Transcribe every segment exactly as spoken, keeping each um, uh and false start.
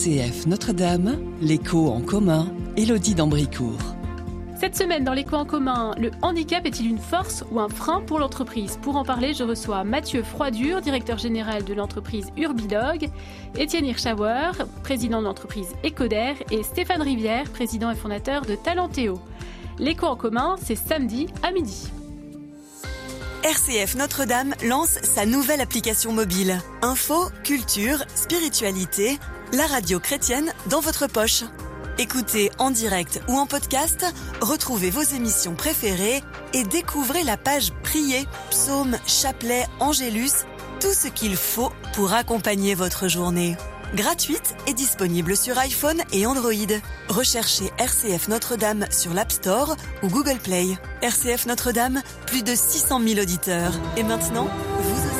C F Notre-Dame, l'écho en commun, Élodie d'Ambricourt. Cette semaine, dans l'écho en commun, le handicap est-il une force ou un frein pour l'entreprise ? Pour en parler, je reçois Mathieu Froidure, directeur général de l'entreprise Urbilog, Étienne Hirschauer, président de l'entreprise Ecoder, et Stéphane Rivière, président et fondateur de Talentéo. L'écho en commun, c'est samedi à midi. R C F Notre-Dame lance sa nouvelle application mobile. Info, culture, spiritualité, la radio chrétienne dans votre poche. Écoutez en direct ou en podcast, retrouvez vos émissions préférées et découvrez la page Prier, Psaumes, Chapelet, Angélus, tout ce qu'il faut pour accompagner votre journée. Gratuite et disponible sur iPhone et Android. Recherchez R C F Notre-Dame sur l'App Store ou Google Play. R C F Notre-Dame, plus de six cent mille auditeurs. Et maintenant, vous aussi.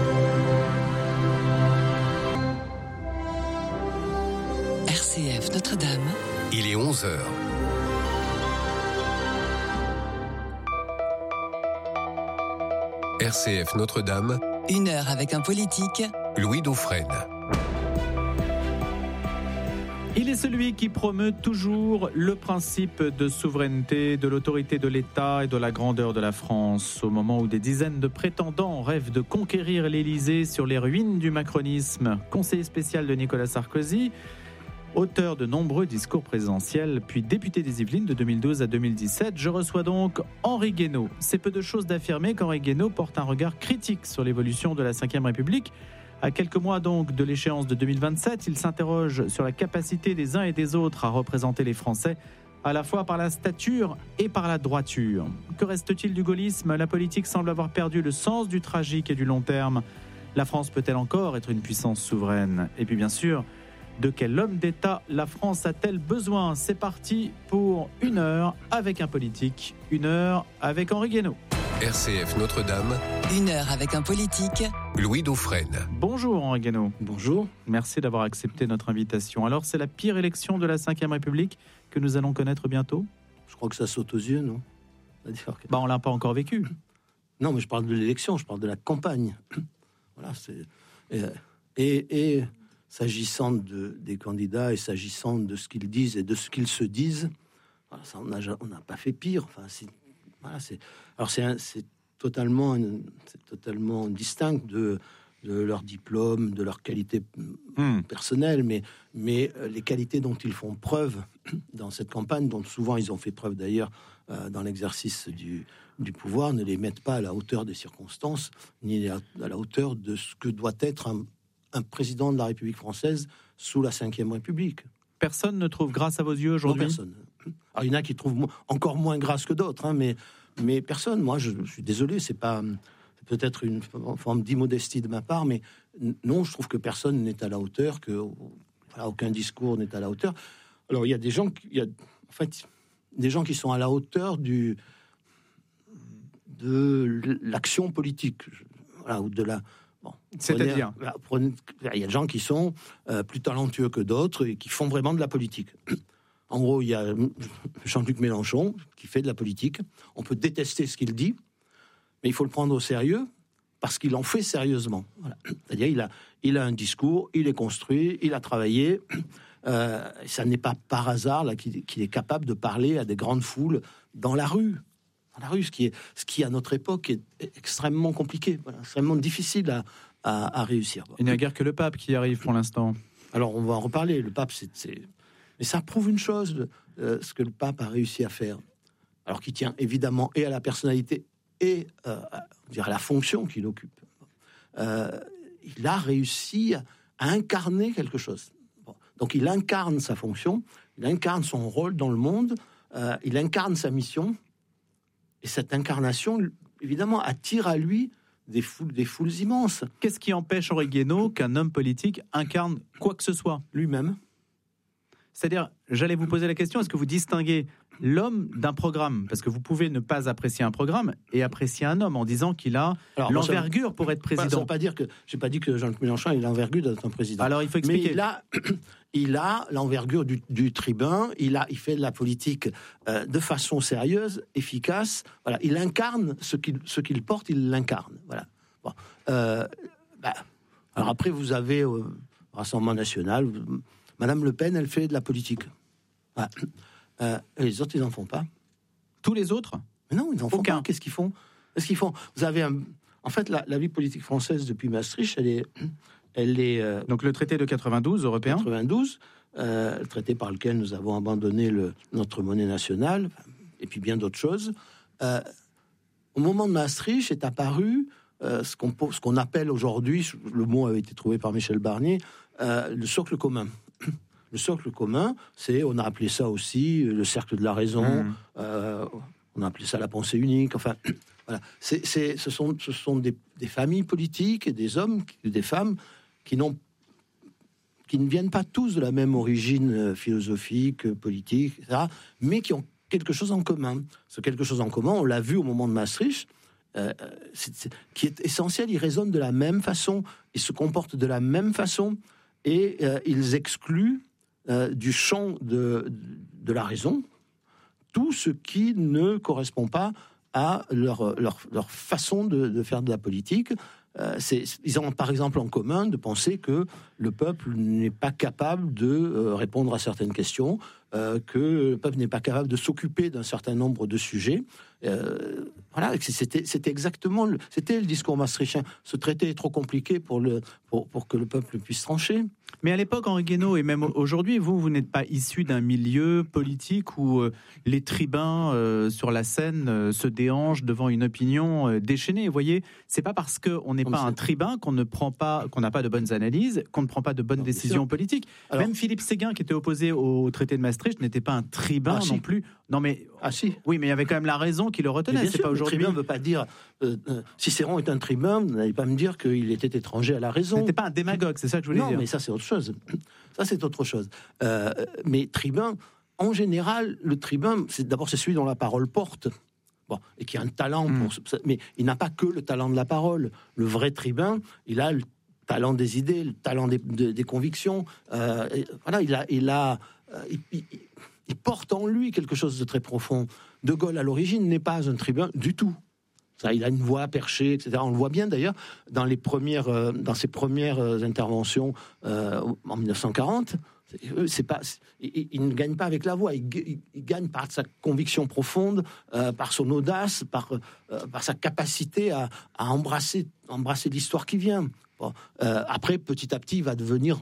R C F Notre-Dame. Il est onze heures. R C F Notre-Dame. Une heure avec un politique. Louis Dauphren. Il est celui qui promeut toujours le principe de souveraineté, de l'autorité de l'État et de la grandeur de la France. Au moment où des dizaines de prétendants rêvent de conquérir l'Élysée sur les ruines du macronisme, conseiller spécial de Nicolas Sarkozy, auteur de nombreux discours présidentiels, puis député des Yvelines de deux mille douze à deux mille dix-sept, je reçois donc Henri Guénaud. C'est peu de choses d'affirmer qu'Henri Guénaud porte un regard critique sur l'évolution de la cinquième République. À quelques mois donc de l'échéance de deux mille vingt-sept, il s'interroge sur la capacité des uns et des autres à représenter les Français, à la fois par la stature et par la droiture. Que reste-t-il du gaullisme ? La politique semble avoir perdu le sens du tragique et du long terme. La France peut-elle encore être une puissance souveraine ? Et puis bien sûr, de quel homme d'État la France a-t-elle besoin ? C'est parti pour une heure avec un politique, une heure avec Henri Guénaud. R C F Notre-Dame. Une heure avec un politique. Louis Dauphren. Bonjour Henri Guénaud. Bonjour. Merci d'avoir accepté notre invitation. Alors, c'est la pire élection de la cinquième République que nous allons connaître bientôt ? Je crois que ça saute aux yeux, non ? C'est-à-dire que... Bah, on ne l'a pas encore vécu. Non, mais je parle de l'élection, je parle de la campagne. Voilà, c'est... Et, et, et s'agissant de, des candidats et s'agissant de ce qu'ils disent et de ce qu'ils se disent, voilà, ça, on n'a on n'a pas fait pire. Enfin, c'est... Voilà, c'est... Alors, c'est, un, c'est, totalement, c'est totalement distinct de, de leur diplôme, de leur qualité mmh. personnelle, mais, mais les qualités dont ils font preuve dans cette campagne, dont souvent ils ont fait preuve d'ailleurs euh, dans l'exercice du, du pouvoir, ne les mettent pas à la hauteur des circonstances, ni à, à la hauteur de ce que doit être un, un président de la République française sous la cinquième République. Personne ne trouve grâce à vos yeux aujourd'hui ? Non, personne. Alors, il y en a qui trouvent mo- encore moins grâce que d'autres, hein, mais, mais personne. Moi, je, je suis désolé, c'est pas, c'est peut-être une forme d'immodestie de ma part, mais non, je trouve que personne n'est à la hauteur, que voilà, aucun discours n'est à la hauteur. Alors, il y a des gens, qui, il y a, en fait, des gens qui sont à la hauteur du, de l'action politique, voilà, ou de la. Bon, C'est-à-dire prenez, prenez, il y a des gens qui sont euh, plus talentueux que d'autres et qui font vraiment de la politique. En gros, il y a Jean-Luc Mélenchon qui fait de la politique. On peut détester ce qu'il dit, mais il faut le prendre au sérieux parce qu'il en fait sérieusement. Voilà. C'est-à-dire, il a, il a un discours, il est construit, il a travaillé. Euh, ça n'est pas par hasard là, qu'il, qu'il est capable de parler à des grandes foules dans la rue. Dans la rue, ce qui, est, ce qui à notre époque est extrêmement compliqué, voilà, extrêmement difficile à, à, à réussir. Il n'y a guère que le pape qui arrive pour l'instant. Alors, on va en reparler. Le pape, c'est... c'est... Mais ça prouve une chose, euh, ce que le pape a réussi à faire. Alors qu'il tient évidemment et à la personnalité et euh, à, dire, à la fonction qu'il occupe. Euh, il a réussi à, à incarner quelque chose. Bon. Donc il incarne sa fonction, il incarne son rôle dans le monde, euh, il incarne sa mission. Et cette incarnation, évidemment, attire à lui des foules, des foules immenses. Qu'est-ce qui empêche Henri Guénaud qu'un homme politique incarne quoi que ce soit ? Lui-même. C'est-à-dire, j'allais vous poser la question, est-ce que vous distinguez l'homme d'un programme ? Parce que vous pouvez ne pas apprécier un programme et apprécier un homme en disant qu'il a Alors, l'envergure pour être président. Ça ne veut pas dire que, je n'ai pas dit que Jean-Luc Mélenchon a l'envergure d'être un président. Alors, il faut expliquer. Mais il a, il a l'envergure du, du tribun, il, a, il fait de la politique euh, de façon sérieuse, efficace. Voilà, il incarne ce qu'il, ce qu'il porte, il l'incarne. Voilà. Bon. Euh, bah, alors après, vous avez au Rassemblement National... Madame Le Pen, elle fait de la politique. Voilà. Euh, et les autres, ils n'en font pas. Tous les autres ? Mais non, ils n'en font Aucun. pas. Qu'est-ce qu'ils font ? Qu'est-ce qu'ils font ? Vous avez un... En fait, la, la vie politique française depuis Maastricht, elle est... Elle est euh, Donc le traité de quatre-vingt-douze européen. quatre-vingt-douze, euh, le traité par lequel nous avons abandonné le, notre monnaie nationale, et puis bien d'autres choses. Euh, au moment de Maastricht est apparu euh, ce, qu'on, ce qu'on appelle aujourd'hui, le mot avait été trouvé par Michel Barnier, euh, le socle commun. Le socle commun, c'est, on a appelé ça aussi le cercle de la raison, mmh. euh, on a appelé ça la pensée unique, enfin, voilà. C'est, c'est, ce sont, ce sont des, des familles politiques et des hommes, des femmes qui n'ont qui ne viennent pas tous de la même origine philosophique, politique, et cetera, mais qui ont quelque chose en commun. Ce quelque chose en commun, on l'a vu au moment de Maastricht, euh, c'est, c'est, qui est essentiel, ils raisonnent de la même façon, ils se comportent de la même façon, et euh, ils excluent euh, du champ de, de la raison tout ce qui ne correspond pas à leur, leur, leur façon de, de faire de la politique. Euh, c'est, ils ont par exemple en commun de penser que le peuple n'est pas capable de euh, répondre à certaines questions, euh, que le peuple n'est pas capable de s'occuper d'un certain nombre de sujets. Euh, voilà, c'était, c'était exactement le, c'était le discours maastrichtien. Ce traité est trop compliqué pour, le, pour, pour que le peuple puisse trancher. Mais à l'époque, Henri Guénaud, et même aujourd'hui, vous, vous n'êtes pas issu d'un milieu politique où euh, les tribuns euh, sur la scène euh, se déhanchent devant une opinion euh, déchaînée. Vous voyez, c'est pas parce qu'on n'est pas un tribun qu'on ne prend pas, qu'on n'a pas de bonnes analyses, qu'on ne prend pas de bonnes non, décisions politiques. Alors, même Philippe Séguin, qui était opposé au traité de Maastricht, n'était pas un tribun ah, non si. plus. Non mais ah si. Oui, mais il y avait quand même la raison qui le retenait. Bien c'est sûr, pas aujourd'hui. Le tribun ne veut pas dire. Euh, euh, Cicéron est un tribun. Vous n'allez pas me dire qu'il était étranger à la raison. C'était pas un démagogue, c'est ça que je voulais non, dire. Non, mais ça c'est autre chose. Ça c'est autre chose. Euh, mais tribun, en général, le tribun, c'est d'abord c'est celui dont la parole porte. Bon, et qui a un talent pour. Mmh. Mais il n'a pas que le talent de la parole. Le vrai tribun, il a le talent des idées, le talent des, des, des convictions. Euh, et, voilà, il a, il a, euh, il, il, il porte en lui quelque chose de très profond. De Gaulle, à l'origine, n'est pas un tribun du tout. Ça, il a une voix perchée, et cetera. On le voit bien d'ailleurs dans les premières, euh, dans ses premières euh, interventions euh, en dix-neuf cent quarante. C'est, c'est pas, c'est, il, il ne gagne pas avec la voix. Il, il, il gagne par sa conviction profonde, euh, par son audace, par, euh, par sa capacité à, à embrasser, embrasser l'histoire qui vient. Bon, euh, après, petit à petit, il va devenir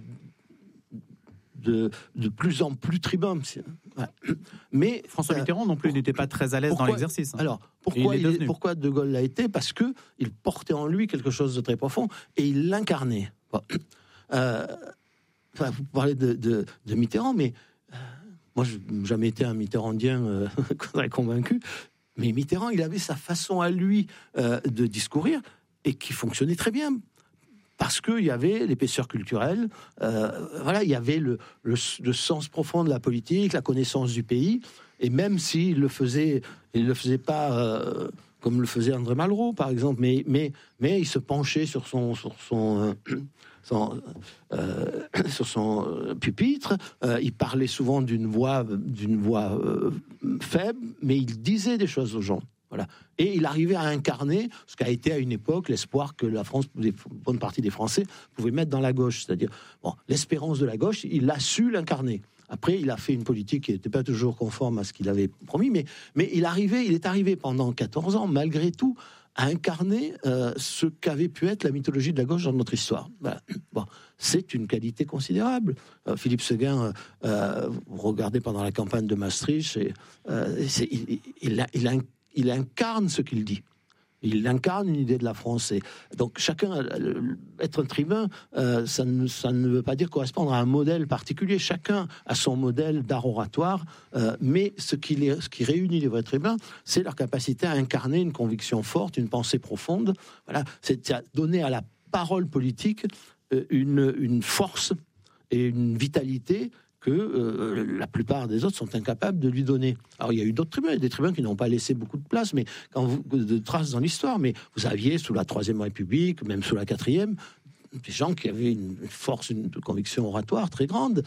de, de plus en plus tribun. Ouais. Mais François Mitterrand euh, non plus n'était pas très à l'aise pourquoi, dans l'exercice. Hein. Alors, pourquoi, il il est, pourquoi De Gaulle l'a été ? Parce que il portait en lui quelque chose de très profond et il l'incarnait. Bon. Euh, enfin, vous parlez de, de, de Mitterrand, mais euh, moi, je n'ai jamais été un mitterrandien euh, très convaincu. Mais Mitterrand, il avait sa façon à lui euh, de discourir et qui fonctionnait très bien. Parce qu'il y avait l'épaisseur culturelle, euh, voilà, il y avait le, le, le sens profond de la politique, la connaissance du pays, et même s'il le faisait, il le faisait pas euh, comme le faisait André Malraux, par exemple, mais, mais, mais il se penchait sur son, sur son, euh, son, euh, sur son pupitre, euh, il parlait souvent d'une voix, d'une voix euh, faible, mais il disait des choses aux gens. Voilà. Et il arrivait à incarner ce qu'a été à une époque l'espoir que la France, une bonne partie des Français, pouvaient mettre dans la gauche. C'est-à-dire, bon, l'espérance de la gauche, il a su l'incarner. Après, il a fait une politique qui n'était pas toujours conforme à ce qu'il avait promis, mais, mais il, arrivait, il est arrivé pendant quatorze ans, malgré tout, à incarner euh, ce qu'avait pu être la mythologie de la gauche dans notre histoire. Voilà. Bon, c'est une qualité considérable. Euh, Philippe Séguin, euh, vous regardez pendant la campagne de Maastricht, et, euh, c'est, il, il, a, il a Il incarne ce qu'il dit. Il incarne une idée de la France. Et donc, chacun, être un tribun, euh, ça, ne, ça ne veut pas dire correspondre à un modèle particulier. Chacun a son modèle d'art oratoire, euh, mais ce qui, les, ce qui réunit les vrais tribuns, c'est leur capacité à incarner une conviction forte, une pensée profonde. Voilà, c'est à donner à la parole politique euh, une, une force et une vitalité que euh, la plupart des autres sont incapables de lui donner. Alors, il y a eu d'autres tribuns, il y a des tribuns qui n'ont pas laissé beaucoup de place, mais quand vous, de traces dans l'histoire, mais vous aviez, sous la Troisième République, même sous la Quatrième, des gens qui avaient une force, une conviction oratoire très grande,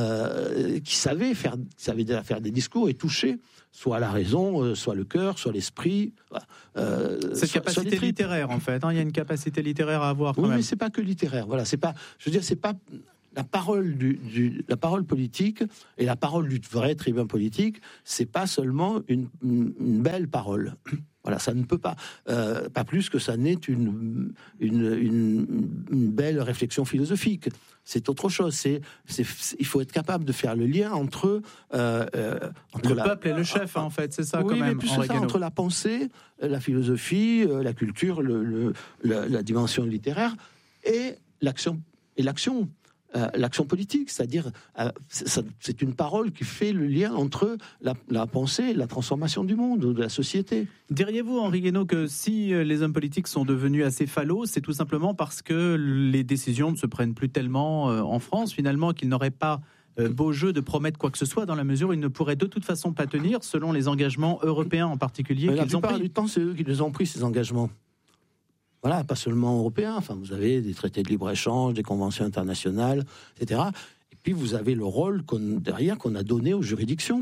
euh, qui savaient faire, qui savaient déjà faire des discours et toucher soit la raison, soit le cœur, soit l'esprit. Euh, Cette soit, capacité soit littéraire, en fait. Hein, il y a une capacité littéraire à avoir quand oui, même. Oui, mais c'est pas que littéraire. Voilà, c'est pas, je veux dire, c'est pas... la parole du, du, la parole politique et la parole du vrai tribun politique, c'est pas seulement une, une, une belle parole. Voilà, ça ne peut pas, euh, pas plus que ça n'est une, une, une, une belle réflexion philosophique. C'est autre chose. C'est, c'est, il faut être capable de faire le lien entre, euh, euh, entre le la, peuple et le chef, hein, en fait, c'est ça, oui, quand même. mais plus que ça, entre la pensée, la philosophie, la culture, le, le, la, la dimension littéraire et l'action et l'action. Euh, l'action politique, c'est-à-dire euh, c'est, c'est une parole qui fait le lien entre la, la pensée et la transformation du monde, de la société. Diriez-vous, Henri Guénaud, que si les hommes politiques sont devenus assez fallos, c'est tout simplement parce que les décisions ne se prennent plus tellement en France, finalement, qu'ils n'auraient pas euh, beau jeu de promettre quoi que ce soit, dans la mesure où ils ne pourraient de toute façon pas tenir, selon les engagements européens en particulier, Mais qu'ils ont pris. La plupart du temps, c'est eux qui les ont pris, ces engagements. Voilà, pas seulement européens. Enfin, vous avez des traités de libre-échange, des conventions internationales, et cetera. Et puis, vous avez le rôle qu'on, derrière qu'on a donné aux juridictions.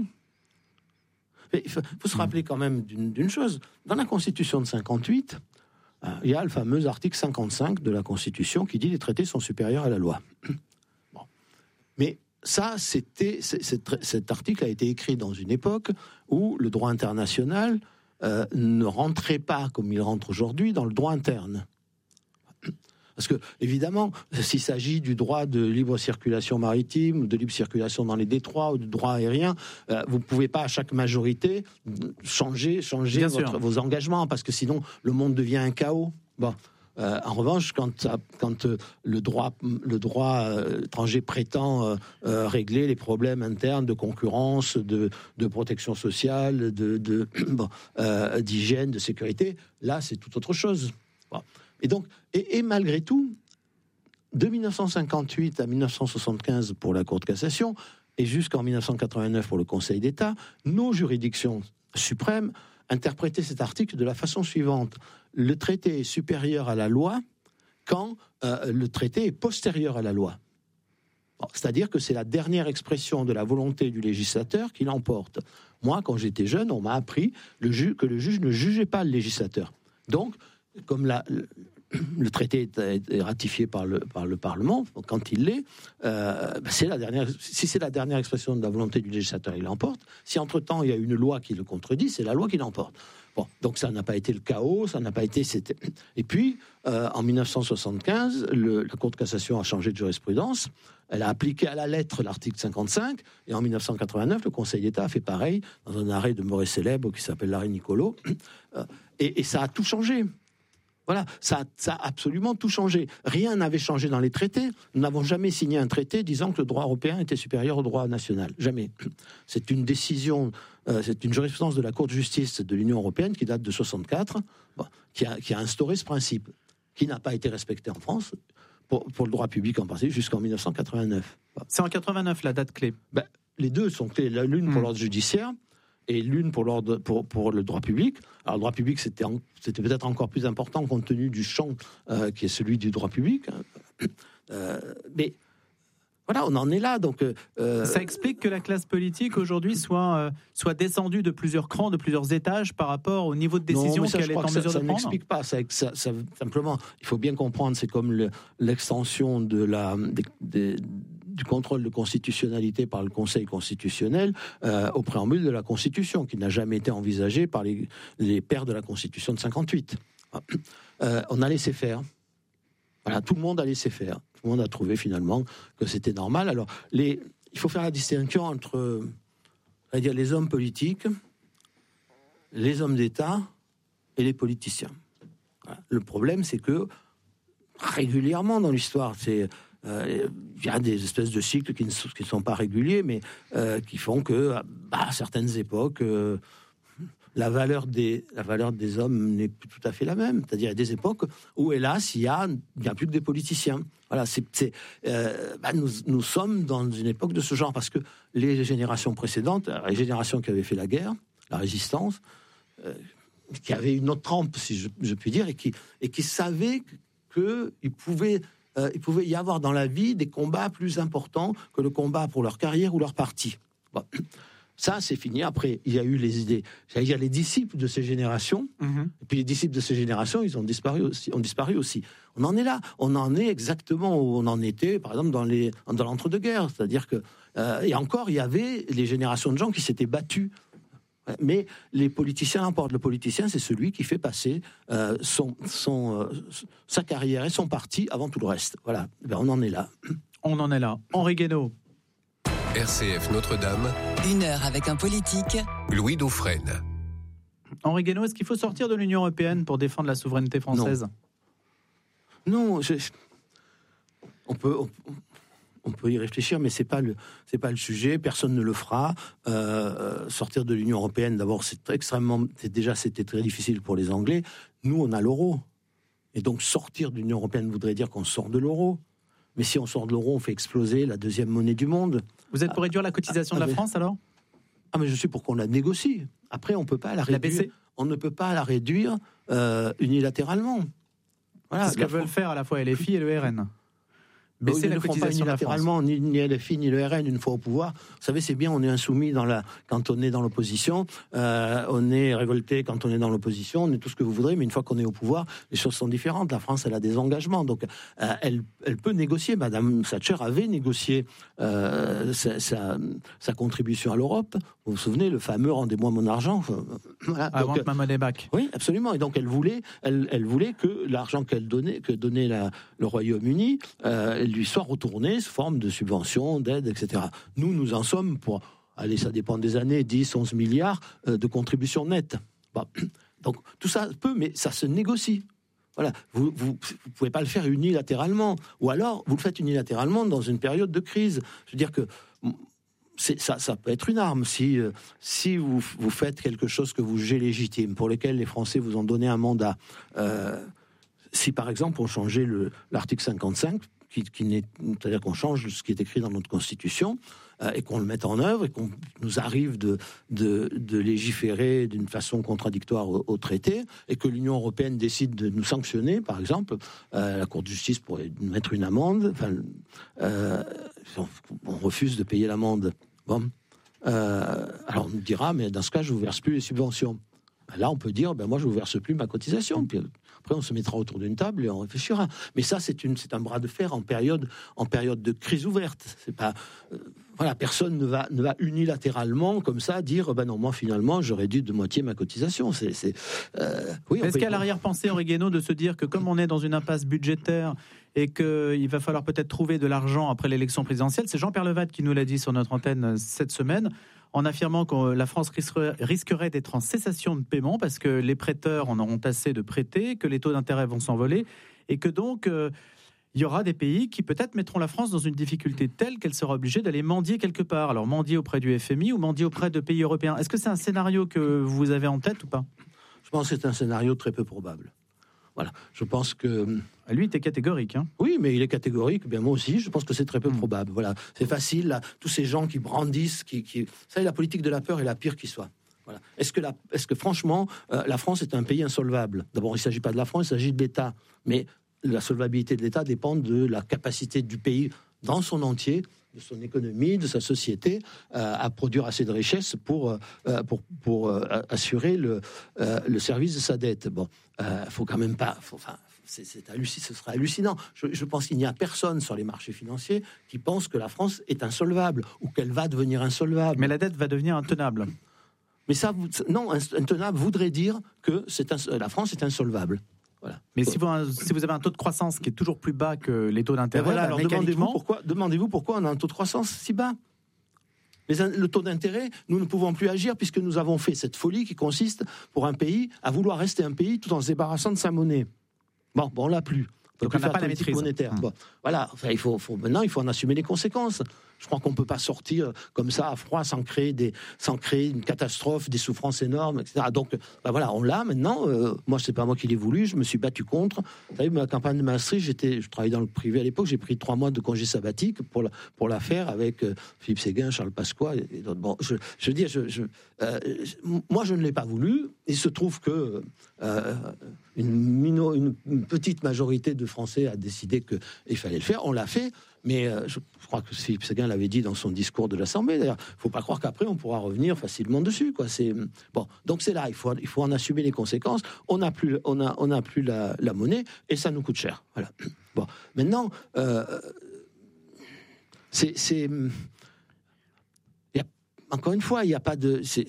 Mais il faut, faut se rappeler quand même d'une, d'une chose. Dans la Constitution de cinquante-huit, euh, il y a le fameux article cinquante-cinq de la Constitution qui dit que les traités sont supérieurs à la loi. Bon. Mais ça, c'était, c'est, c'est, cet article a été écrit dans une époque où le droit international Euh, ne rentrait pas, comme il rentre aujourd'hui, dans le droit interne. Parce que, évidemment, s'il s'agit du droit de libre circulation maritime, ou de libre circulation dans les détroits, ou de droit aérien, euh, vous ne pouvez pas, à chaque majorité, changer, changer votre, vos engagements, parce que sinon, le monde devient un chaos. Bon. Euh, en revanche, quand, quand euh, le droit, le droit euh, étranger prétend euh, euh, régler les problèmes internes de concurrence, de, de protection sociale, de, de, bon, euh, d'hygiène, de sécurité, là, c'est tout autre chose. Bon. Et donc, et, et malgré tout, de dix-neuf cent cinquante-huit à dix-neuf cent soixante-quinze pour la Cour de cassation, et jusqu'en dix-neuf cent quatre-vingt-neuf pour le Conseil d'État, nos juridictions suprêmes interpréter cet article de la façon suivante. Le traité est supérieur à la loi quand euh, le traité est postérieur à la loi. Bon, c'est-à-dire que c'est la dernière expression de la volonté du législateur qui l'emporte. Moi, quand j'étais jeune, on m'a appris le ju- que le juge ne jugeait pas le législateur. Donc, comme la, le, le traité est, est ratifié par le, par le Parlement, quand il l'est, euh, ben c'est la dernière, si c'est la dernière expression de la volonté du législateur, il l'emporte. Si entre-temps, il y a une loi qui le contredit, c'est la loi qui l'emporte. Bon, donc ça n'a pas été le chaos, ça n'a pas été... C'était... Et puis, euh, en dix-neuf cent soixante-quinze, le, la Cour de cassation a changé de jurisprudence, elle a appliqué à la lettre l'article cinquante-cinq, et en dix-neuf cent quatre-vingt-neuf, le Conseil d'État a fait pareil, dans un arrêt de Moret célèbre qui s'appelle l'arrêt Niccolo, euh, et, et ça a tout changé. Voilà, ça, ça a absolument tout changé. Rien n'avait changé dans les traités. Nous n'avons jamais signé un traité disant que le droit européen était supérieur au droit national. Jamais. C'est une décision, euh, c'est une jurisprudence de la Cour de justice de l'Union européenne qui date de soixante-quatre, bon, qui, a, qui a instauré ce principe, qui n'a pas été respecté en France, pour, pour le droit public en particulier, jusqu'en dix-neuf cent quatre-vingt-neuf. Bon. C'est en quatre-vingt-neuf la date clé. Ben, les deux sont clés, l'une pour mmh. l'ordre judiciaire, et l'une pour, l'ordre, pour, pour le droit public. Alors, le droit public, c'était, en, c'était peut-être encore plus important compte tenu du champ euh, qui est celui du droit public. Euh, mais voilà, on en est là. Donc, euh, ça explique que la classe politique, aujourd'hui, soit, euh, soit descendue de plusieurs crans, de plusieurs étages par rapport au niveau de décision non, ça, qu'elle est en mesure ça, ça de prendre. Ça n'explique pas. Ça, ça, ça, simplement, il faut bien comprendre, c'est comme le, l'extension de la... Des, des, du contrôle de constitutionnalité par le Conseil constitutionnel euh, au préambule de la Constitution, qui n'a jamais été envisagé par les, les pères de la Constitution de cinquante-huit. Euh, on a laissé faire. Voilà, tout le monde a laissé faire. Tout le monde a trouvé finalement que c'était normal. Alors, les, il faut faire la distinction entre on va dire, les hommes politiques, les hommes d'État et les politiciens. Voilà. Le problème, c'est que régulièrement dans l'histoire, c'est il euh, y a des espèces de cycles qui ne sont, qui ne sont pas réguliers, mais euh, qui font que, bah, à certaines époques, euh, la valeur des la valeur des hommes n'est plus tout à fait la même. C'est-à-dire, il y a des époques où, hélas, il y a, il y a plus que des politiciens. Voilà, c'est, c'est euh, bah, nous, nous sommes dans une époque de ce genre parce que les générations précédentes, les générations qui avaient fait la guerre, la résistance, euh, qui avaient une autre trempe, si je, je puis dire, et qui et qui savaient que ils pouvaient Euh, il pouvait y avoir dans la vie des combats plus importants que le combat pour leur carrière ou leur parti. Bon. Ça, c'est fini. Après, il y a eu les idées. Il y a les disciples de ces générations. Mmh. Et puis les disciples de ces générations, ils ont disparu aussi. Ont disparu aussi. On en est là. On en est exactement où on en était, par exemple, dans, les, dans l'entre-deux-guerres. C'est-à-dire que... Euh, et encore, il y avait les générations de gens qui s'étaient battus. Mais les politiciens l'emportent. Le politicien, c'est celui qui fait passer euh, son, son, euh, sa carrière et son parti avant tout le reste. Voilà. Ben, on en est là. On en est là. Henri Guénaud. R C F Notre-Dame. Une heure avec un politique. Louis Dauphren. Henri Guénaud, est-ce qu'il faut sortir de l'Union européenne pour défendre la souveraineté française ? Non, non je, je, on peut... On, On peut y réfléchir, mais c'est pas le c'est pas le sujet. Personne ne le fera. Euh, sortir de l'Union européenne, d'abord, c'est extrêmement. C'est déjà, c'était très difficile pour les Anglais. Nous, on a l'euro, et donc sortir de l'Union européenne voudrait dire qu'on sort de l'euro. Mais si on sort de l'euro, on fait exploser la deuxième monnaie du monde. Vous êtes pour réduire la cotisation ah, de la France, alors ? Ah, mais je suis pour qu'on la négocie. Après, on peut pas la réduire. La on ne peut pas la réduire euh, unilatéralement. Voilà, c'est ce que veulent faire à la fois L F I et le R N. Mais ils ne le font pas unilatéralement, ni, ni L F I, ni le R N, une fois au pouvoir. Vous savez, c'est bien, on est insoumis dans la, quand on est dans l'opposition, euh, on est révolté quand on est dans l'opposition, on est tout ce que vous voudrez, mais une fois qu'on est au pouvoir, les choses sont différentes. La France, elle a des engagements, donc euh, elle, elle peut négocier. Madame Thatcher avait négocié euh, sa, sa, sa contribution à l'Europe. Vous vous souvenez, le fameux « rendez-moi mon argent ». Voilà. I want my money back. Oui, absolument. Et donc, elle voulait, elle, elle voulait que l'argent qu'elle donnait, que donnait la, le Royaume-Uni, euh, lui soit retourné sous forme de subventions, d'aides, et cetera. Nous, nous en sommes pour, allez, ça dépend des années, dix, onze milliards euh, de contributions nettes. Bon. Donc, tout ça peut, mais ça se négocie. Voilà. Vous ne vous, vous pouvez pas le faire unilatéralement. Ou alors, vous le faites unilatéralement dans une période de crise. Je veux dire que c'est, ça, ça peut être une arme. Si, euh, si vous, vous faites quelque chose que vous jugez légitime, pour lequel les Français vous ont donné un mandat, euh, si par exemple on changeait le, l'article cinquante-cinq, Qui, qui n'est, c'est-à-dire qu'on change ce qui est écrit dans notre Constitution euh, et qu'on le mette en œuvre et qu'on nous arrive de, de, de légiférer d'une façon contradictoire au, au traité et que l'Union européenne décide de nous sanctionner, par exemple, euh, la Cour de justice pourrait nous mettre une amende, enfin, euh, on, on refuse de payer l'amende. Bon, euh, alors on nous dira, mais dans ce cas, je ne vous verse plus les subventions. Là, on peut dire, ben moi, je ne vous verse plus ma cotisation. Puis après, on se mettra autour d'une table et on réfléchira. Mais ça, c'est, une, c'est un bras de fer en période, en période de crise ouverte. C'est pas, euh, voilà, personne ne va, ne va unilatéralement, comme ça, dire, ben non, moi, finalement, je réduis de moitié ma cotisation. C'est, c'est, euh, oui, Est-ce qu'à l'arrière-pensée, Henri Guénaud, de se dire que comme on est dans une impasse budgétaire et qu'il va falloir peut-être trouver de l'argent après l'élection présidentielle, c'est Jean-Pierre Levade qui nous l'a dit sur notre antenne cette semaine, en affirmant que la France risquerait d'être en cessation de paiement parce que les prêteurs en auront assez de prêter, que les taux d'intérêt vont s'envoler et que donc euh, il y aura des pays qui peut-être mettront la France dans une difficulté telle qu'elle sera obligée d'aller mendier quelque part. Alors mendier auprès du F M I ou mendier auprès de pays européens. Est-ce que c'est un scénario que vous avez en tête ou pas ? Je pense que c'est un scénario très peu probable. Voilà, je pense que... Lui, il était catégorique. Hein. Oui, mais il est catégorique. Bien moi aussi, je pense que c'est très peu mmh. probable. Voilà, c'est facile. Là, tous ces gens qui brandissent, qui, qui... Vous savez, la politique de la peur est la pire qui soit. Voilà. Est-ce que, la... Est-ce que franchement, euh, la France est un pays insolvable ? D'abord, il ne s'agit pas de la France, il s'agit de l'État. Mais la solvabilité de l'État dépend de la capacité du pays dans son entier, de son économie, de sa société, euh, à produire assez de richesses pour, euh, pour, pour euh, assurer le, euh, le service de sa dette. Bon, il euh, ne faut quand même pas... Faut, enfin, c'est, c'est hallucinant, ce sera hallucinant. Je, je pense qu'il n'y a personne sur les marchés financiers qui pense que la France est insolvable ou qu'elle va devenir insolvable. Mais la dette va devenir intenable. Mais ça, non, intenable voudrait dire que c'est un, la France est insolvable. Voilà. Mais si vous, si vous avez un taux de croissance qui est toujours plus bas que les taux d'intérêt, voilà, alors demandez-vous pourquoi, demandez-vous pourquoi on a un taux de croissance si bas. Mais le taux d'intérêt, nous ne pouvons plus agir puisque nous avons fait cette folie qui consiste pour un pays à vouloir rester un pays tout en se débarrassant de sa monnaie. Bon, bon on l'a plus. Donc on n'a pas la maîtrise monétaire. Mmh. Bon, voilà. Enfin, il faut, faut maintenant, il faut en assumer les conséquences. Je crois qu'on ne peut pas sortir comme ça à froid sans créer des, sans créer une catastrophe, des souffrances énormes, et cetera. Donc, ben voilà, on l'a maintenant. Euh, moi, c'est pas moi qui l'ai voulu. Je me suis battu contre. Vous savez, ma campagne de Maastricht, j'étais, je travaillais dans le privé à l'époque. J'ai pris trois mois de congé sabbatique pour la, pour la faire avec euh, Philippe Séguin, Charles Pasqua et, et d'autres. Bon, je, je veux dire, je, je, euh, moi, je ne l'ai pas voulu. Il se trouve que euh, une, mino, une, une petite majorité de Français a décidé qu'il fallait le faire. On l'a fait. Mais euh, je crois que Philippe Séguin l'avait dit dans son discours de l'Assemblée. D'ailleurs, il ne faut pas croire qu'après on pourra revenir facilement dessus, quoi. C'est bon. Donc c'est là, il faut il faut en assumer les conséquences. On n'a plus on a on n'a plus la, la monnaie et ça nous coûte cher. Voilà. Bon. Maintenant, euh, c'est c'est y a, encore une fois, il n'y a pas de c'est,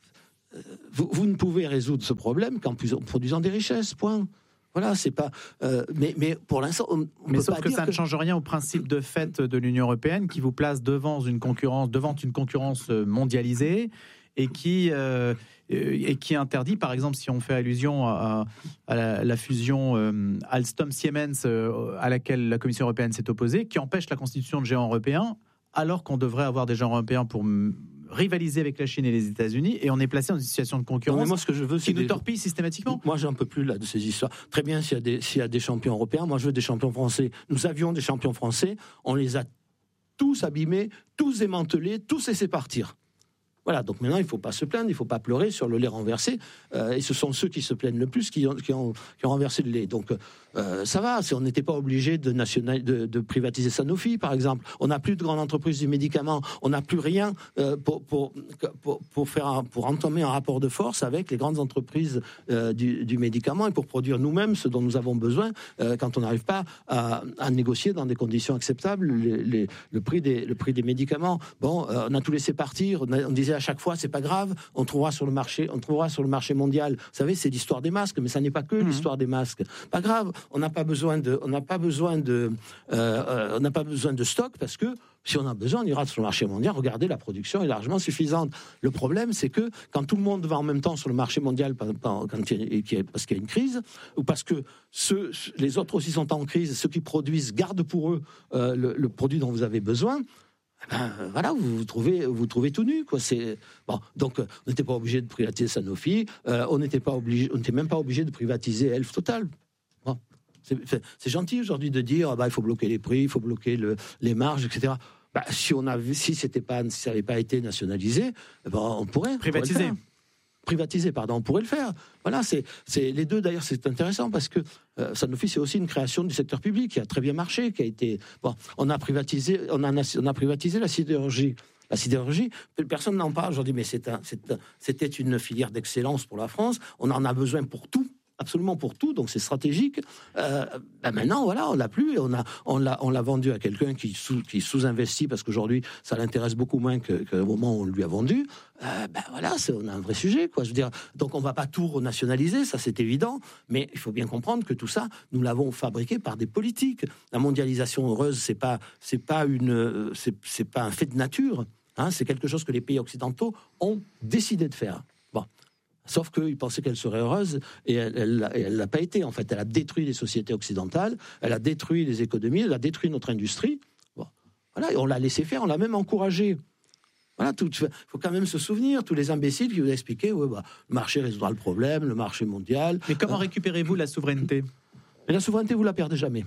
vous, vous ne pouvez résoudre ce problème qu'en produisant des richesses. Point. Voilà, c'est pas. Euh, mais, mais pour l'instant, on, on mais peut sauf pas que dire ça que... ne change rien au principe de fait de l'Union européenne qui vous place devant une concurrence, devant une concurrence mondialisée et qui euh, et qui interdit, par exemple, si on fait allusion à, à la, la fusion euh, Alstom-Siemens euh, à laquelle la Commission européenne s'est opposée, qui empêche la constitution de géants européens, alors qu'on devrait avoir des géants européens pour rivaliser avec la Chine et les États-Unis, et on est placé dans une situation de concurrence non, moi, ce que je veux, qui nous des... torpille systématiquement. Moi, j'en peux plus là de ces histoires. Très bien, s'il y a des, s'il y a des champions européens, moi je veux des champions français. Nous avions des champions français, on les a tous abîmés, tous émantelés, tous laissés partir. Voilà, donc maintenant, il ne faut pas se plaindre, il ne faut pas pleurer sur le lait renversé. Euh, et ce sont ceux qui se plaignent le plus qui ont, qui ont, qui ont renversé le lait. Donc, euh, ça va, si on n'était pas obligé de, national, de, de privatiser Sanofi, par exemple. On n'a plus de grande entreprise du médicament, on n'a plus rien euh, pour, pour, pour, pour, faire un, pour entamer un rapport de force avec les grandes entreprises euh, du, du médicament et pour produire nous-mêmes ce dont nous avons besoin euh, quand on n'arrive pas à, à négocier dans des conditions acceptables les, les, le, prix des, le prix des médicaments. Bon, euh, on a tout laissé partir, on, a, on disait à chaque fois, c'est pas grave, on trouvera sur le marché, on trouvera sur le marché mondial. Vous savez, c'est l'histoire des masques, mais ça n'est pas que mmh. l'histoire des masques. Pas grave, on n'a pas besoin de, on n'a pas besoin de, euh, euh, on n'a pas besoin de stock parce que si on a besoin, on ira sur le marché mondial. Regardez, la production est largement suffisante. Le problème, c'est que quand tout le monde va en même temps sur le marché mondial, quand il y a, parce qu'il y a une crise, ou parce que ceux, les autres aussi sont en crise, ceux qui produisent gardent pour eux euh, le, le produit dont vous avez besoin. Ben, voilà, vous vous trouvez, vous trouvez tout nu, quoi. C'est bon. Donc, on n'était pas obligé de privatiser Sanofi. Euh, on n'était pas obligé, on n'était même pas obligé de privatiser Elf Total. Bon. C'est, c'est gentil aujourd'hui de dire, ah bah, il faut bloquer les prix, il faut bloquer le, les marges, et cetera. Bah, si on avait, si c'était pas, si ça n'avait pas été nationalisé, ben, on pourrait privatiser. On pourrait Privatiser, pardon, on pourrait le faire. Voilà, c'est, c'est les deux. D'ailleurs, c'est intéressant parce que euh, Sanofi, c'est aussi une création du secteur public qui a très bien marché, qui a été. Bon, on a privatisé, on a, on a privatisé la sidérurgie. La sidérurgie, personne n'en parle aujourd'hui, mais c'est un, c'est un, c'était une filière d'excellence pour la France. On en a besoin pour tout. Absolument pour tout, donc c'est stratégique. Euh, ben maintenant, voilà, on l'a plus, et on a, on l'a, on l'a vendu à quelqu'un qui sous, qui sous-investit parce qu'aujourd'hui, ça l'intéresse beaucoup moins que, qu'au moment où on lui a vendu. Euh, ben voilà, c'est, on a un vrai sujet, quoi. Je veux dire, donc on va pas tout renationaliser, ça c'est évident, mais il faut bien comprendre que tout ça, nous l'avons fabriqué par des politiques. La mondialisation heureuse, c'est pas, c'est pas une, c'est, c'est pas un fait de nature, hein, c'est quelque chose que les pays occidentaux ont décidé de faire. Bon. Sauf qu'ils pensaient qu'elle serait heureuse et elle ne l'a pas été. En fait, elle a détruit les sociétés occidentales, elle a détruit les économies, elle a détruit notre industrie. Bon, voilà, et on l'a laissé faire, on l'a même encouragé. Voilà, il faut quand même se souvenir, tous les imbéciles qui vous expliquaient, ouais, bah, le marché résoudra le problème, le marché mondial. Mais comment euh, récupérez-vous la souveraineté ? Mais la souveraineté, vous la perdez jamais,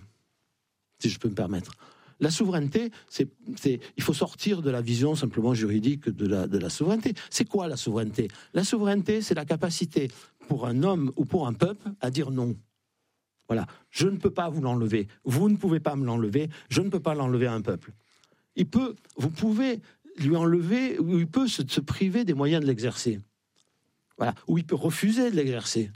si je peux me permettre. La souveraineté, c'est, c'est, il faut sortir de la vision simplement juridique de la, de la souveraineté. C'est quoi la souveraineté ? La souveraineté, c'est la capacité pour un homme ou pour un peuple à dire non. Voilà, je ne peux pas vous l'enlever, vous ne pouvez pas me l'enlever, je ne peux pas l'enlever à un peuple. Il peut, vous pouvez lui enlever, ou il peut se, se priver des moyens de l'exercer. Voilà, ou il peut refuser de l'exercer.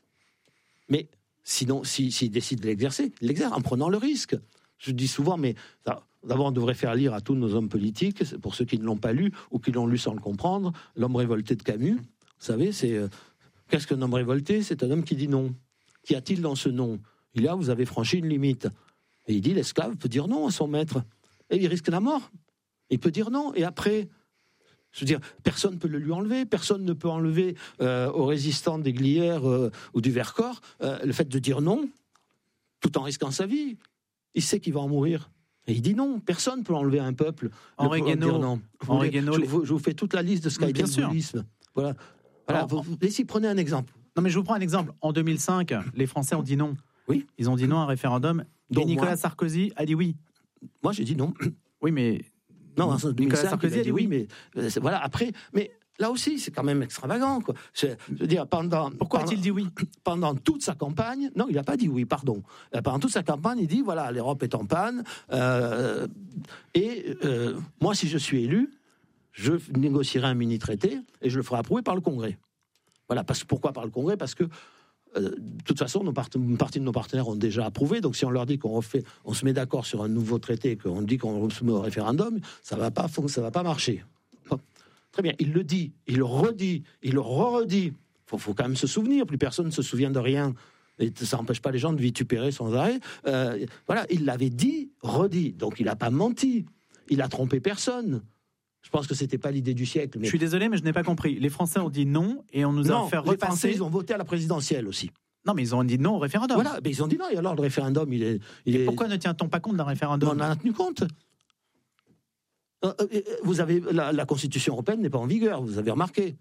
Mais sinon, s'il si, si décide de l'exercer, il l'exerce en prenant le risque. Je dis souvent, mais d'abord, on devrait faire lire à tous nos hommes politiques, pour ceux qui ne l'ont pas lu ou qui l'ont lu sans le comprendre, L'homme révolté de Camus. Vous savez, c'est euh, qu'est-ce qu'un homme révolté ? C'est un homme qui dit non. Qu'y a-t-il dans ce non ? Il y a, vous avez franchi une limite. Et il dit, l'esclave peut dire non à son maître. Et il risque la mort. Il peut dire non. Et après, je veux dire, personne ne peut le lui enlever. Personne ne peut enlever euh, aux résistants des Glières euh, ou du Vercors euh, le fait de dire non, tout en risquant sa vie. Il sait qu'il va en mourir. Et il dit non, personne ne peut enlever à un peuple. Henri Guénaud, non. Henri Guénaud, je, les... je vous fais toute la liste de ce qu'a été le gaullisme. Voilà. voilà. Alors, vous, vous, prenez un exemple. Non, mais je vous prends un exemple. En deux mille cinq, les Français ont dit non. Oui. Ils ont dit non à un référendum. Donc et Nicolas moi, Sarkozy a dit oui. Moi, j'ai dit non. Oui, mais... Non, Nicolas Sarkozy a dit oui. Mais euh, voilà, après... Mais là aussi, c'est quand même extravagant, quoi. C'est, je veux dire, pendant... Pourquoi pendant, a-t-il dit oui ? Pendant toute sa campagne... Non, il n'a pas dit oui, pardon. Pendant toute sa campagne, il dit, voilà, l'Europe est en panne, euh, et euh, moi, si je suis élu, je négocierai un mini-traité, et je le ferai approuver par le Congrès. Voilà, parce, pourquoi par le Congrès ? Parce que, euh, de toute façon, nos part- une partie de nos partenaires ont déjà approuvé, donc si on leur dit qu'on refait, on se met d'accord sur un nouveau traité, qu'on dit qu'on se met au référendum, ça ne va pas, ça va pas marcher. Bon. Très bien, il le dit, il le redit, il le redit. Il faut, faut quand même se souvenir, plus personne ne se souvient de rien. Et ça n'empêche pas les gens de vitupérer sans arrêt. Euh, voilà, il l'avait dit, redit. Donc il n'a pas menti. Il a trompé personne. Je pense que c'était pas l'idée du siècle. Mais... Je suis désolé, mais je n'ai pas compris. Les Français ont dit non et on nous non, a fait repasser. Les Français, ils ont voté à la présidentielle aussi. Non, mais ils ont dit non au référendum. Voilà, mais ils ont dit non. Et alors le référendum, il est. Il et est... pourquoi ne tient-on pas compte d'un référendum ? On en a tenu compte. Vous avez la, la Constitution européenne n'est pas en vigueur. Vous avez remarqué.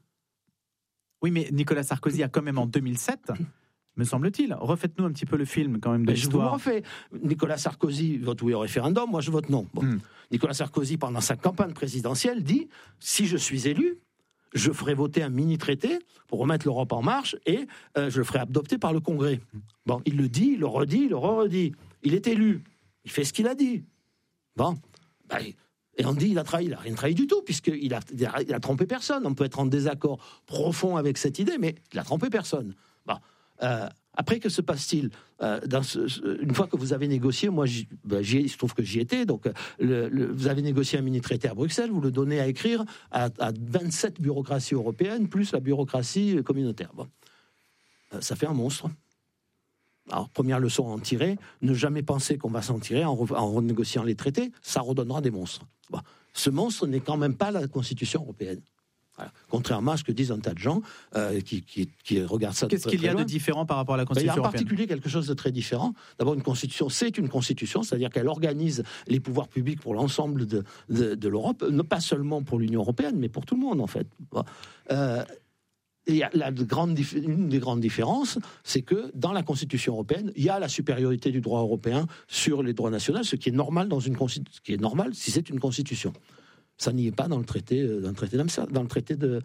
Oui, mais Nicolas Sarkozy a quand même en deux mille sept, me semble-t-il. Refaites-nous un petit peu le film quand même de ben, l'histoire. Je vous le refais. Nicolas Sarkozy vote oui au référendum, moi je vote non. Bon. Mm. Nicolas Sarkozy, pendant sa campagne présidentielle, dit si je suis élu, je ferai voter un mini-traité pour remettre l'Europe en marche et euh, je le ferai adopter par le Congrès. Bon, il le dit, il le redit, il le redit. Il est élu. Il fait ce qu'il a dit. Bon. Ben, et on dit il a trahi, il n'a rien trahi du tout, puisqu'il a, il a, il a trompé personne. On peut être en désaccord profond avec cette idée, mais il n'a trompé personne. Bon. Euh, après, que se passe-t-il euh, dans ce, une fois que vous avez négocié, moi, j'y, ben, j'y, il se trouve que j'y étais, donc le, le, vous avez négocié un mini-traité à Bruxelles, vous le donnez à écrire à, à vingt-sept bureaucraties européennes, plus la bureaucratie communautaire. Bon. Euh, ça fait un monstre. Alors, première leçon à en tirer, ne jamais penser qu'on va s'en tirer en, re, en renégociant les traités, ça redonnera des monstres. Bon. Ce monstre n'est quand même pas la Constitution européenne. Voilà. Contrairement à ce que disent un tas de gens euh, qui, qui, qui regardent ça de Qu'est-ce très, qu'il y a très de différent par rapport à la Constitution européenne ? Il y a en européenne. particulier quelque chose de très différent. D'abord, une Constitution, c'est une Constitution, c'est-à-dire qu'elle organise les pouvoirs publics pour l'ensemble de, de, de l'Europe, non pas seulement pour l'Union européenne, mais pour tout le monde, en fait. Euh, et la grande, une des grandes différences, c'est que dans la Constitution européenne, il y a la supériorité du droit européen sur les droits nationaux, ce qui est normal dans une ce qui est normal si c'est une Constitution. Ça n'y est pas dans le traité, dans le traité d'Amsterdam, dans le traité de,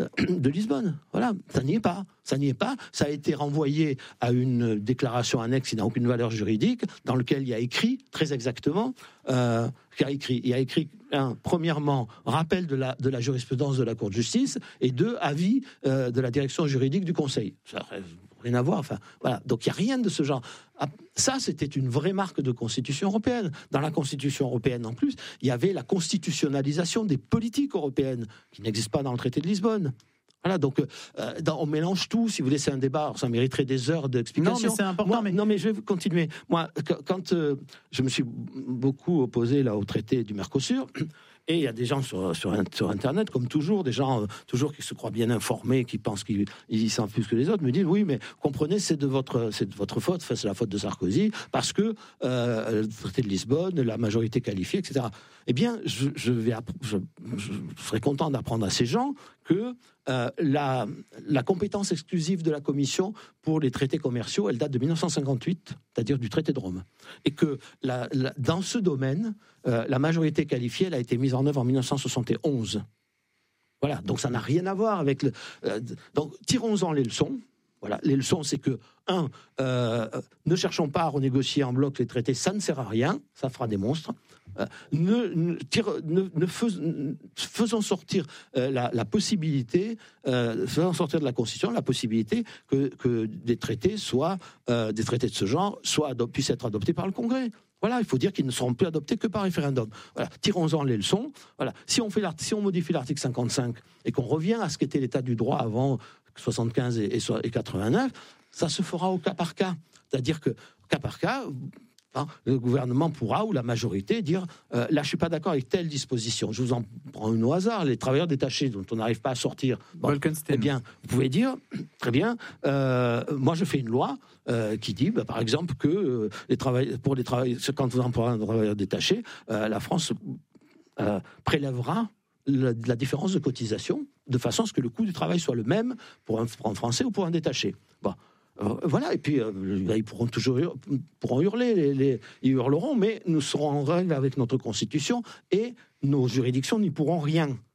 de Lisbonne. Voilà, ça n'y est pas. Ça n'y est pas. Ça a été renvoyé à une déclaration annexe qui n'a aucune valeur juridique, dans lequel il y a écrit très exactement, euh, il y a écrit, il y a écrit un, premièrement, rappel de la de la jurisprudence de la Cour de justice, et deux, avis euh, de la direction juridique du Conseil. Ça n'a rien à voir. Enfin, voilà. Donc il n'y a rien de ce genre. Ça, c'était une vraie marque de Constitution européenne. Dans la Constitution européenne, en plus, il y avait la constitutionnalisation des politiques européennes, qui n'existe pas dans le traité de Lisbonne. Voilà, donc euh, dans, on mélange tout. Si vous voulez, c'est un débat. Alors, ça mériterait des heures d'explication. Non, mais c'est important. Moi, mais... Non, mais je vais continuer. Moi, quand, quand euh, je me suis beaucoup opposé là au traité du Mercosur. Et il y a des gens sur, sur, sur Internet, comme toujours, des gens euh, toujours qui se croient bien informés, qui pensent qu'ils ils savent plus que les autres, me disent oui, mais comprenez, c'est de votre, c'est de votre faute, enfin, c'est la faute de Sarkozy, parce que euh, le traité de Lisbonne, la majorité qualifiée, et cetera. Eh bien, je, je, vais, je, je serais content d'apprendre à ces gens que euh, la, la compétence exclusive de la Commission pour les traités commerciaux, elle date de dix-neuf cent cinquante-huit, c'est-à-dire du traité de Rome. Et que la, la, dans ce domaine, euh, la majorité qualifiée, elle a été mise en œuvre en dix-neuf cent soixante et onze. Voilà, donc ça n'a rien à voir avec le... Euh, donc tirons-en les leçons. Voilà, les leçons, c'est que, un, euh, ne cherchons pas à renégocier en bloc les traités, ça ne sert à rien, ça fera des monstres. Euh, ne, ne, tire, ne, ne fais, faisons sortir euh, la, la possibilité, euh, faisons sortir de la Constitution la possibilité que, que des traités soient, euh, des traités de ce genre, soient adop- puissent être adoptés par le Congrès. Voilà, il faut dire qu'ils ne seront plus adoptés que par référendum. Voilà, tirons-en les leçons. Voilà, si on fait si on modifie l'article cinquante-cinq et qu'on revient à ce qu'était l'état du droit avant soixante-quinze et, et quatre-vingt-neuf, ça se fera au cas par cas. C'est-à-dire que cas par cas, hein, le gouvernement pourra, ou la majorité, dire euh, là, je suis pas d'accord avec telle disposition. Je vous en prends une au hasard, les travailleurs détachés dont on n'arrive pas à sortir. Bon, eh bien, vous pouvez dire très bien. Euh, moi, je fais une loi euh, qui dit, bah, par exemple, que euh, les travailleurs, pour les travailleurs, quand vous employez un travailleur détaché, euh, la France euh, prélèvera La, la différence de cotisation, de façon à ce que le coût du travail soit le même pour un, pour un Français ou pour un détaché. Bon, euh, voilà, et puis euh, ils pourront toujours hurler, pourront hurler, les, les, ils hurleront, mais nous serons en règle avec notre Constitution et nos juridictions n'y pourront rien.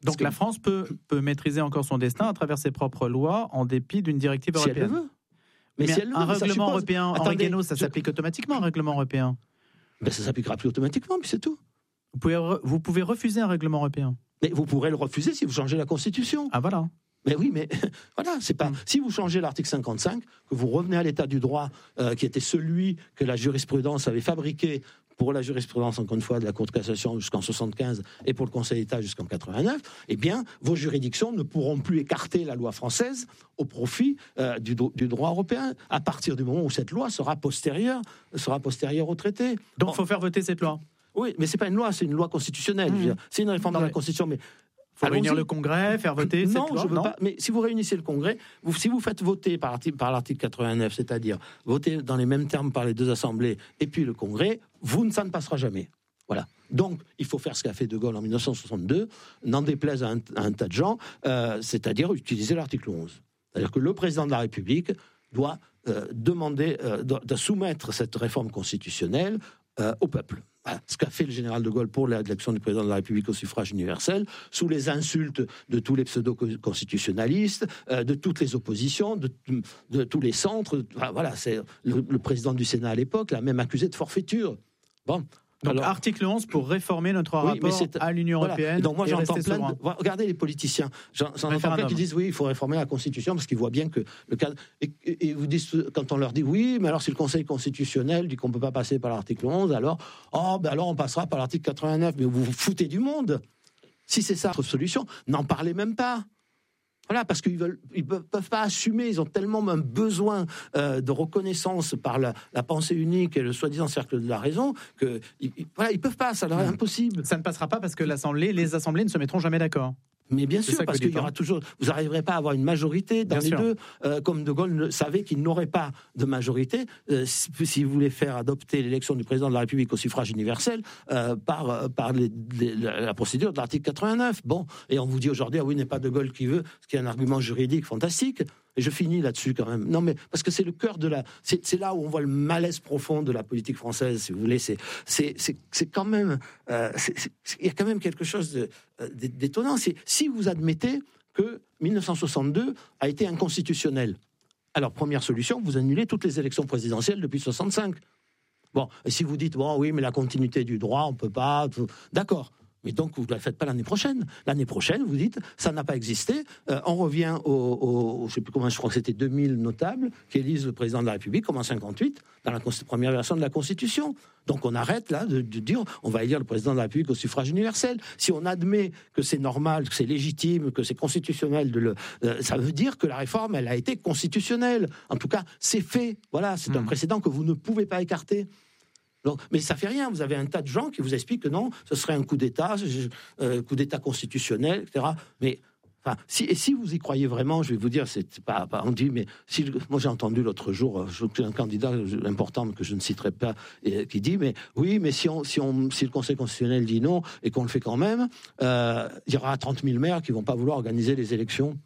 Donc la France peut, peut maîtriser encore son destin à travers ses propres lois en dépit d'une directive Si européenne. elle le veut. Mais, Mais si elle le un veut, ça règlement suppose- européen, Attendez, Henri Guénaud, ça je- s'applique automatiquement, un règlement européen. Ben, ça s'appliquera plus automatiquement, puis c'est tout. Vous pouvez, re- vous pouvez refuser un règlement européen. Mais vous pourrez le refuser si vous changez la Constitution. Ah voilà. Mais oui, mais voilà, c'est pas. Mm. Si vous changez l'article cinquante-cinq, que vous revenez à l'état du droit euh, qui était celui que la jurisprudence avait fabriqué pour la jurisprudence, encore une fois, de la Cour de cassation jusqu'en soixante-quinze et pour le Conseil d'État jusqu'en quatre-vingt-neuf, eh bien, vos juridictions ne pourront plus écarter la loi française au profit euh, du, do- du droit européen à partir du moment où cette loi sera postérieure, sera postérieure au traité. Donc Bon, il faut faire voter cette loi. oui, mais c'est pas une loi, c'est une loi constitutionnelle. Mmh. Je veux dire, C'est une réforme Non, de la mais- Constitution, mais Il faut allons-y. réunir le Congrès, faire voter Non, cette loi. je veux pas. Mais si vous réunissez le Congrès, vous, si vous faites voter par l'article, par l'article quatre-vingt-neuf, c'est-à-dire voter dans les mêmes termes par les deux assemblées et puis le Congrès, vous, ça ne passera jamais. Voilà. Donc, il faut faire ce qu'a fait De Gaulle en dix-neuf cent soixante-deux, n'en déplaise à un, à un tas de gens, euh, c'est-à-dire utiliser l'article onze. C'est-à-dire que le président de la République doit euh, demander, euh, doit, doit soumettre cette réforme constitutionnelle euh, au peuple. Voilà. Ce qu'a fait le général de Gaulle pour l'élection du président de la République au suffrage universel, sous les insultes de tous les pseudo-constitutionnalistes, euh, de toutes les oppositions, de, de tous les centres. Enfin, voilà, c'est le, le président du Sénat à l'époque l'a même accusé de forfaiture. Bon. Donc Alors- article onze pour réformer notre Oui, mais rapport c'est- à l'Union Voilà. européenne. Et donc moi et j'entends rester plein souverain. de... Voilà, regardez les politiciens, j'en, j'en entends Référendum. plein qui disent oui, il faut réformer la Constitution parce qu'ils voient bien que le cadre... Et, et, et vous dites, quand on leur dit oui, mais alors si le Conseil constitutionnel dit qu'on ne peut pas passer par l'article onze, alors, oh, ben alors on passera par l'article quatre-vingt-neuf, mais vous vous foutez du monde. Si c'est ça votre solution, n'en parlez même pas. Voilà, parce qu'ils veulent, ils peuvent, peuvent pas assumer, ils ont tellement un besoin euh, de reconnaissance par la, la pensée unique et le soi-disant cercle de la raison que, ils, ils- voilà, ils peuvent pas, ça leur est impossible. Ça ne passera pas parce que l'Assemblée, les assemblées ne se mettront jamais d'accord. Mais bien C'est sûr, ça que parce vous qu'il dites, y aura hein. toujours, vous n'arriverez pas à avoir une majorité dans Bien les sûr. deux, euh, comme De Gaulle ne- savait qu'il n'aurait pas de majorité euh, si- s'il voulait faire adopter l'élection du président de la République au suffrage universel euh, par, euh, par les- les- la, la procédure de l'article quatre-vingt-neuf. Bon, et on vous dit aujourd'hui, ah oui, n'est pas De Gaulle qui veut, ce qui est un argument juridique fantastique. Et je finis là-dessus quand même. Non, mais parce que c'est le cœur de la, c'est, c'est là où on voit le malaise profond de la politique française, si vous voulez. C'est, c'est, c'est, c'est quand même, euh, c'est- c'est- il y a quand même quelque chose de, euh, d'étonnant. C'est si vous admettez que dix-neuf cent soixante-deux a été inconstitutionnel. Alors première solution, vous annulez toutes les élections présidentielles depuis soixante-cinq. Bon, et si vous dites bon, oui, mais la continuité du droit, on peut pas. tout- D'accord. Mais donc, vous ne la faites pas l'année prochaine. L'année prochaine, vous dites, ça n'a pas existé. Euh, on revient au, au- au- je sais plus comment, je crois que c'était deux mille notables qui élisent le président de la République, comme en cinquante-huit, dans la cons- première version de la Constitution. Donc, on arrête là de, de dire, on va élire le président de la République au suffrage universel. Si on admet que c'est normal, que c'est légitime, que c'est constitutionnel, de le, euh, ça veut dire que la réforme, elle a été constitutionnelle. En tout cas, c'est fait. Voilà, c'est un Mmh. précédent que vous ne pouvez pas écarter. Donc, mais ça fait rien. Vous avez un tas de gens qui vous expliquent que non, ce serait un coup d'État, euh, coup d'État constitutionnel, et cetera. Mais enfin, si, et si vous y croyez vraiment, je vais vous dire, c'est pas, pas on dit, mais si, moi j'ai entendu l'autre jour, je, un candidat important que je ne citerai pas, et, qui dit, mais oui, mais si on, si on, si le Conseil constitutionnel dit non et qu'on le fait quand même, euh, il y aura trente mille maires qui vont pas vouloir organiser les élections.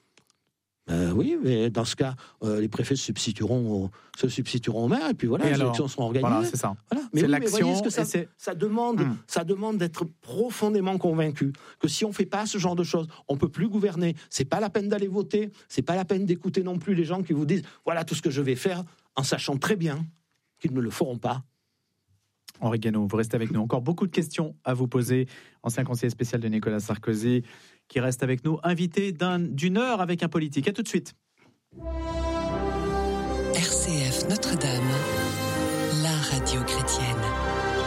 Euh, oui, mais dans ce cas, euh, les préfets se substitueront, au, se substitueront aux maires, et puis voilà, Et les alors, élections seront organisées. Voilà, c'est ça. Voilà. C'est oui, mais l'action, voyez ce que ça, et c'est- ça demande, Hum. ça demande d'être profondément convaincu que si on fait pas ce genre de choses, on peut plus gouverner. C'est pas la peine d'aller voter, c'est pas la peine d'écouter non plus les gens qui vous disent voilà tout ce que je vais faire, en sachant très bien qu'ils ne le feront pas. Henri Guénaud, vous restez avec nous. Encore beaucoup de questions à vous poser. Ancien conseiller spécial de Nicolas Sarkozy, qui reste avec nous, invité d'un, d'une heure avec un politique. À tout de suite. R C F Notre-Dame, la radio chrétienne.